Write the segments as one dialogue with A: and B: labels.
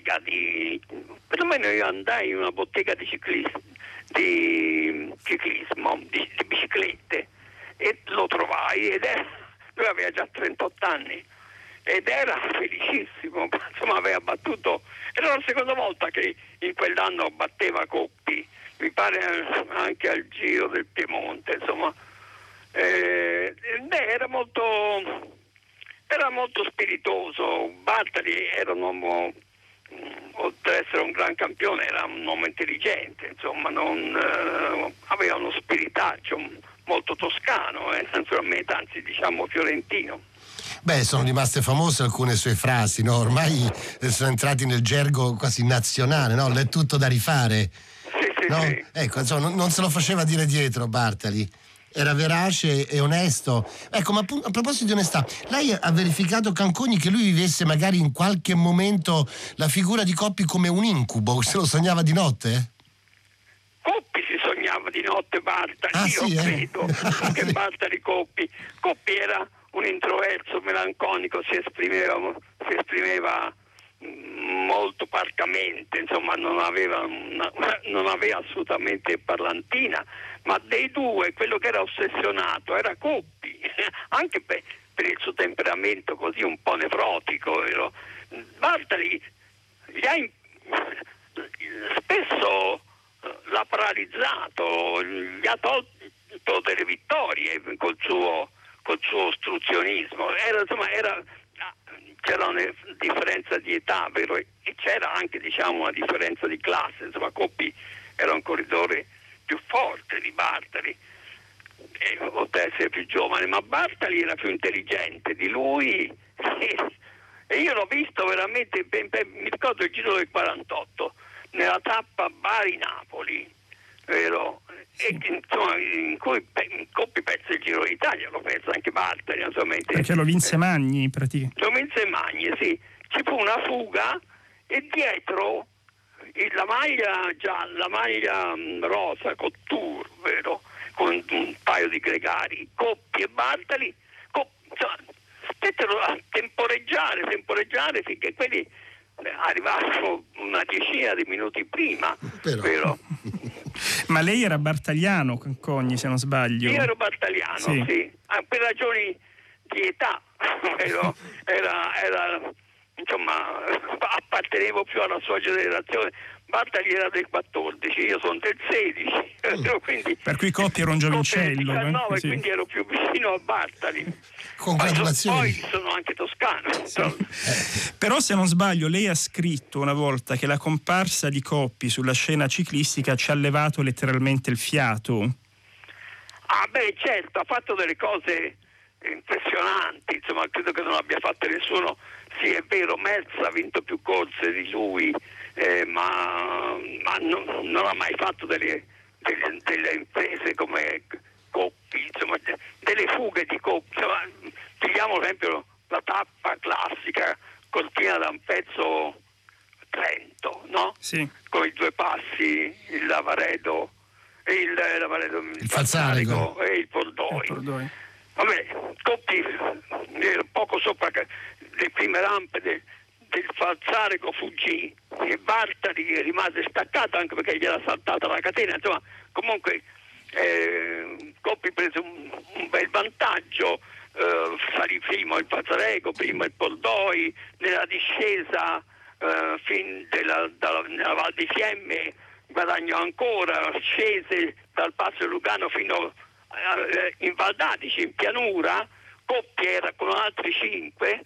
A: bottega perlomeno io andai in una bottega di ciclismo, di biciclette, e lo trovai lui aveva già 38 anni ed era felicissimo, insomma aveva battuto, era la seconda volta che in quell'anno batteva Coppi, mi pare anche al Giro del Piemonte, insomma. Era molto spiritoso. Bartali era un uomo, oltre ad essere un gran campione, era un uomo intelligente, insomma, aveva uno spiritaccio molto toscano, naturalmente, anzi diciamo fiorentino.
B: Beh, sono rimaste famose alcune sue frasi, no? Ormai sono entrati nel gergo quasi nazionale, no? L'è tutto da rifare.
A: Sì,
B: no?
A: sì.
B: Ecco, insomma, non se lo faceva dire dietro Bartali. Era verace e onesto. Ecco, ma a proposito di onestà, lei ha verificato, Cancogni, che lui vivesse magari in qualche momento la figura di Coppi come un incubo, se lo sognava di notte?
A: Coppi si sognava di notte, Bartali, io credo, che Bartali Coppi era un introverso melanconico, si esprimeva molto parcamente, insomma non aveva assolutamente parlantina, ma dei due quello che era ossessionato era Coppi, anche per il suo temperamento così un po' nevrotico. Bartali spesso l'ha paralizzato, gli ha tolto delle vittorie col suo ostruzionismo. C'era una differenza di età, vero? E c'era anche, diciamo, una differenza di classe. Insomma, Coppi era un corridore più forte di Bartali, oltre ad essere più giovane, ma Bartali era più intelligente di lui e io l'ho visto veramente, mi ricordo il Giro del 48 nella tappa Bari-Napoli, vero? E insomma, in cui Coppi perse il Giro d'Italia, lo perse anche Bartali, naturalmente.
C: Perché lo vinse Magni, praticamente.
A: Lo vinse Magni, sì. Ci fu una fuga e dietro la maglia gialla, la maglia rosa, Couture, vero? Con un paio di gregari, Coppi e Bartali, stettero a temporeggiare finché quelli arrivarono una decina di minuti prima, vero?
C: Ma lei era bartaliano, Cancogni, se non sbaglio.
A: Io ero bartaliano, sì. Per ragioni di età, vero? Insomma, appartenevo più alla sua generazione. Bartali era del 14, io sono del 16, quindi,
C: per cui Coppi era un giovincello.
A: Del 19, sì. Quindi ero più vicino a Bartali.
B: Congratulazioni.
A: Poi sono anche toscano.
C: Sì. Però se non sbaglio lei ha scritto una volta che la comparsa di Coppi sulla scena ciclistica ci ha levato letteralmente il fiato.
A: Ah beh, certo, ha fatto delle cose impressionanti, insomma credo che non abbia fatte nessuno. Sì, è vero, Merz ha vinto più corse di lui, ma non ha mai fatto delle imprese come Coppi, insomma, delle fughe di Coppi. Insomma, pigliamo esempio la tappa classica Cortina d'Ampezzo Trento, no?
C: Sì.
A: Con i due passi, il Lavaredo, il
B: Falzarico
A: e il Poldoi. Vabbè, Coppi era poco sopra le prime rampe del Falzarico, fuggì e Bartali rimase staccato anche perché gli era saltata la catena. Insomma, comunque Coppi prese un bel vantaggio, salì prima il Falzarico, prima il Poldoi, nella discesa nella Val di Fiemme guadagnò ancora, scese dal Passo Lugano fino in Val d'Adige, in pianura. Coppi era con altri 5,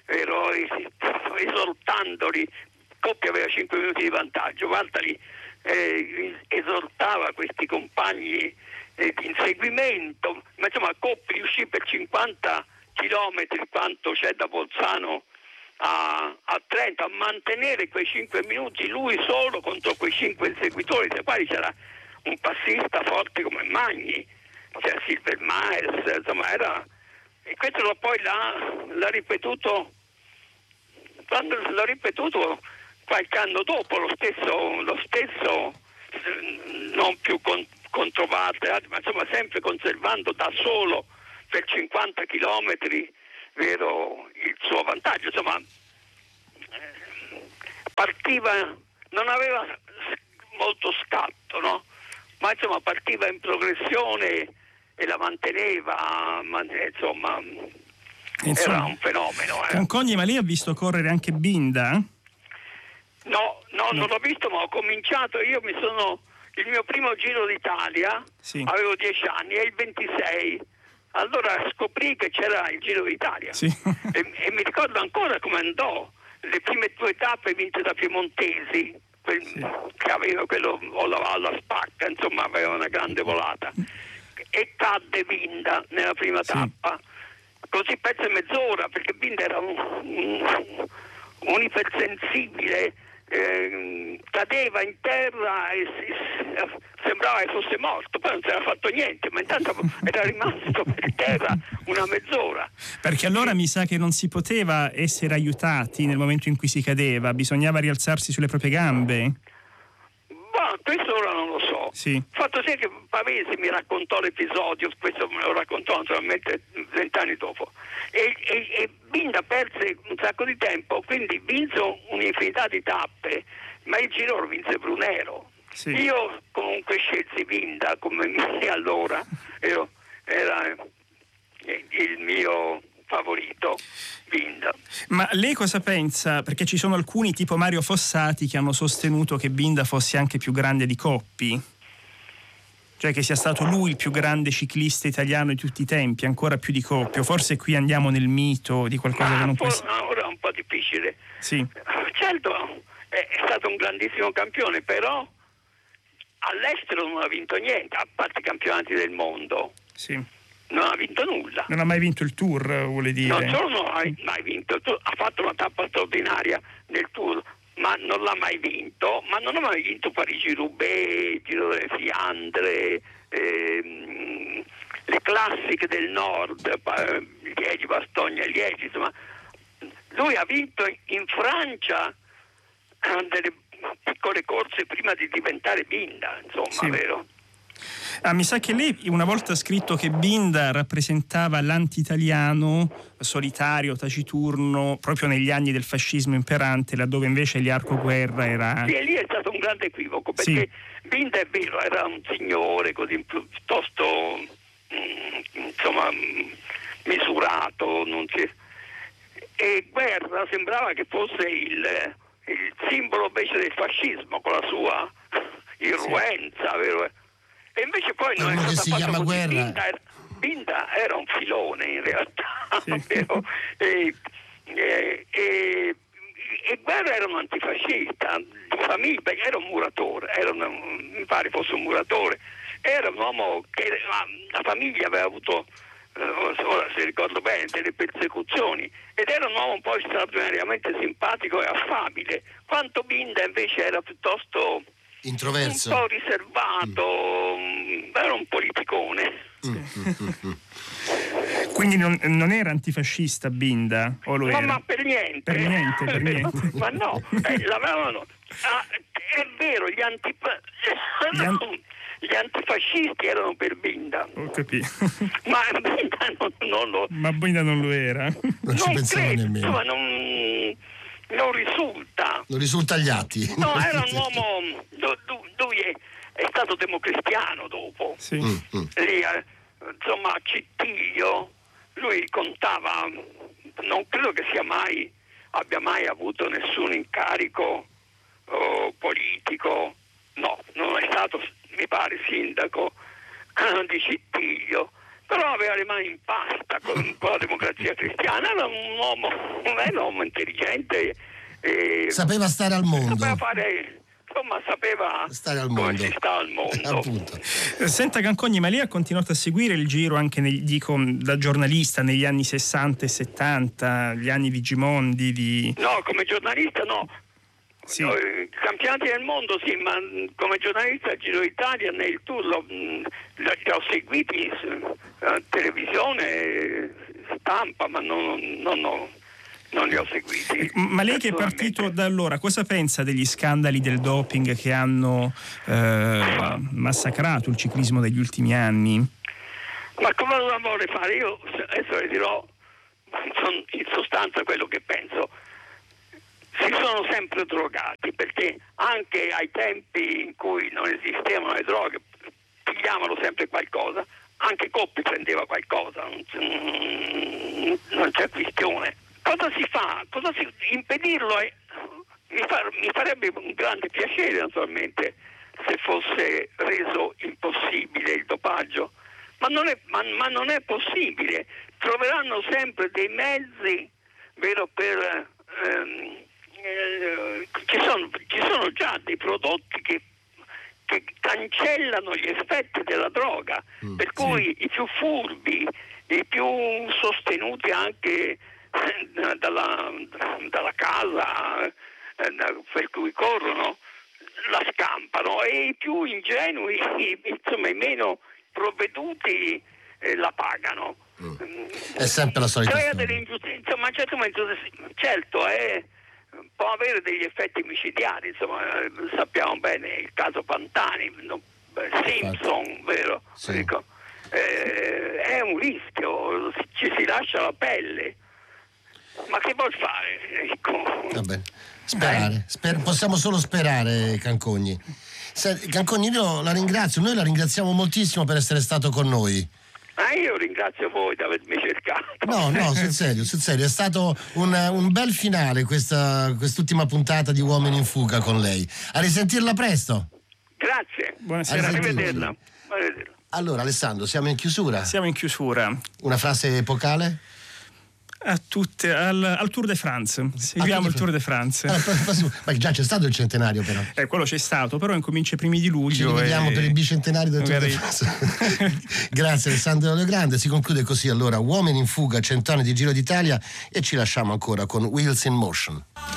A: esortandoli. Coppi aveva 5 minuti di vantaggio. Bartali esortava questi compagni di inseguimento, ma insomma Coppi riuscì per 50 chilometri, quanto c'è da Bolzano a Trento, a mantenere quei 5 minuti lui solo contro quei 5 inseguitori, tra i quali c'era un passista forte come Magni, c'era Silver Maes, insomma e questo poi l'ha ripetuto qualche anno dopo, lo stesso non più contro Bartali, ma insomma sempre conservando da solo per 50 chilometri, vero, il suo vantaggio. Insomma, partiva, non aveva molto scatto, no? Ma insomma partiva in progressione e la manteneva, insomma era un fenomeno.
C: Cancogni, ma lei ha visto correre anche Binda?
A: No, non l'ho visto, ma ho cominciato, il mio primo Giro d'Italia,
C: sì,
A: avevo 10 anni, e il 26, allora scoprì che c'era il Giro d'Italia,
C: sì,
A: e mi ricordo ancora come andò, le prime 2 tappe vinte da piemontesi,
C: sì,
A: che aveva quello alla spacca, insomma aveva una grande volata, e cadde Binda nella prima tappa, così perse mezz'ora, perché Binda era un ipersensibile, cadeva in terra e sembrava che fosse morto, poi non si era fatto niente, ma intanto era rimasto per terra una mezz'ora.
C: Perché allora mi sa che non si poteva essere aiutati nel momento in cui si cadeva, bisognava rialzarsi sulle proprie gambe.
A: Ma questo ora non lo so.
C: Sì.
A: Fatto sia che Pavesi mi raccontò l'episodio, questo me lo raccontò naturalmente 20 anni dopo, e Binda perse un sacco di tempo, quindi vinse un'infinità di tappe, ma il Giro lo vinse Brunero.
C: Sì.
A: Io comunque scelsi Binda come allora, era il mio favorito, Binda.
C: Ma lei cosa pensa? Perché ci sono alcuni tipo Mario Fossati che hanno sostenuto che Binda fosse anche più grande di Coppi, cioè che sia stato lui il più grande ciclista italiano di tutti i tempi, ancora più di Coppi, o forse qui andiamo nel mito di qualcosa che non può essere.
A: Ora è un po' difficile.
C: Sì.
A: Certo, è stato un grandissimo campione, però all'estero non ha vinto niente, a parte i campionati del mondo.
C: Sì.
A: Non ha vinto nulla.
C: Non ha mai vinto il Tour, vuole dire?
A: Non solo non ha mai vinto il Tour, ha fatto una tappa straordinaria nel Tour, ma non l'ha mai vinto, ma non ha mai vinto Parigi-Roubaix, Giro delle Fiandre, le classiche del nord, Liegi, Bastogne, Liegi, insomma. Lui ha vinto in Francia delle piccole corse prima di diventare Binda, insomma,
C: sì,
A: vero?
C: Mi sa che lei una volta ha scritto che Binda rappresentava l'anti-italiano solitario, taciturno, proprio negli anni del fascismo imperante, laddove invece gli Arcoguerra era...
A: Sì, e lì è stato un grande equivoco, perché sì, Binda è vero, era un signore così piuttosto insomma misurato, e Guerra sembrava che fosse il simbolo invece del fascismo, con la sua irruenza, sì, vero? E invece poi non è
B: che si chiama
A: così.
B: Guerra.
A: Binda era un filone in realtà, sì, vero? E Guerra era un antifascista di famiglia, era un muratore, mi pare fosse un muratore, era un uomo che la famiglia aveva avuto, ora se ricordo bene, delle persecuzioni, ed era un uomo poi straordinariamente simpatico e affabile, quanto Binda invece era piuttosto
B: introverso,
A: un po' riservato, era un politicone.
C: Quindi non era antifascista Binda? O lo era?
A: Ma per niente.
C: Per niente.
A: Ma no, l'avevano... è vero, gli antifascisti erano per Binda.
C: Ho capito.
A: Ma Binda non lo...
C: Ma Binda non lo era?
B: Non ci pensavo nemmeno.
A: Ma non risulta.
B: Non risulta agli atti.
A: No, era un uomo... Lui è stato democristiano dopo.
C: Sì.
A: Lì, insomma, a Cittiglio, lui contava... Non credo che abbia mai avuto nessun incarico politico. No, non è stato, mi pare, sindaco di Cittiglio, però aveva le mani in pasta con la democrazia cristiana, era un uomo intelligente,
B: sapeva stare al mondo,
A: sapeva
B: stare al
A: come
B: mondo.
A: si sta al mondo.
B: Appunto.
C: Senta Cancogni, ma lei ha continuato a seguire il Giro anche da giornalista negli anni 60 e 70, gli anni di Gimondi?
A: No, come giornalista no.
C: Sì.
A: Campionati del mondo sì, ma come giornalista al Giro d'Italia nel Tour li ho seguiti televisione, stampa, ma non li ho seguiti.
C: Ma lei che è partito da allora, cosa pensa degli scandali del doping che hanno massacrato il ciclismo degli ultimi anni?
A: Ma come lo vuole fare? Io adesso le dirò in sostanza quello che penso. si sono sempre drogati, perché anche ai tempi in cui non esistevano le droghe pigliavano sempre qualcosa, anche Coppi prendeva qualcosa, non c'è questione. Cosa si fa? Impedirlo? Mi farebbe un grande piacere, naturalmente, se fosse reso impossibile il dopaggio, ma non è possibile. Troveranno sempre dei mezzi, vero, per ci sono già dei prodotti che cancellano gli effetti della droga, per cui i più furbi, i più sostenuti anche dalla casa per cui corrono, la scampano, e i più ingenui, insomma i meno provveduti, la pagano.
B: È sempre la solita
A: Crea
B: storia.
A: delle ingiustizie, insomma, certo può avere degli effetti micidiali, insomma, sappiamo bene il caso Pantani, Simpson, vero?
B: Sì.
A: Ecco, è un rischio, ci si lascia la pelle, ma che vuol fare? Ecco.
B: Vabbè, sperare. Possiamo solo sperare, Cancogni. Cancogni, io la ringrazio, noi la ringraziamo moltissimo per essere stato con noi.
A: Io ringrazio voi di avermi cercato.
B: No, sul serio, è stato un bel finale quest'ultima puntata di Uomini in Fuga con lei. A risentirla presto.
A: Grazie.
C: Buonasera.
A: Arrivederla.
B: Allora, Alessandro, siamo in chiusura.
C: Siamo in chiusura.
B: Una frase epocale?
C: Al Tour de France. Seguiamo il Tour de France.
B: Ma già c'è stato il centenario, però.
C: Quello c'è stato, però incomincia i primi di luglio.
B: Ci rivediamo per il bicentenario del Tour de
C: magari...
B: France. Grazie Alessandro Legrande. Si conclude così allora Uomini in Fuga, 100 anni di Giro d'Italia, e ci lasciamo ancora con Wheels in Motion.